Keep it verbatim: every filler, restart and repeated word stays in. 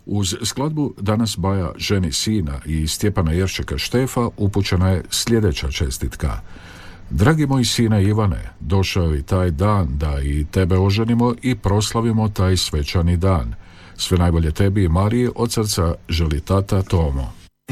Uz skladbu Danas Baja ženi sina i Stjepana Jerčeka Štefa upućena je sljedeća čestitka. Dragi moj sine Ivane, došao je taj dan da i tebe oženimo i proslavimo taj svečani dan. Sve najbolje tebi i Mariji od srca želi tata Tomo.